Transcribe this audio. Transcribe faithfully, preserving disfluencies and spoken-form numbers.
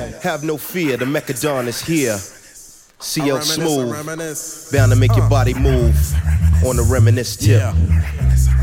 Have no fear, the Mechadon is here. C L Smooth, bound to make your body move on the reminisce tip.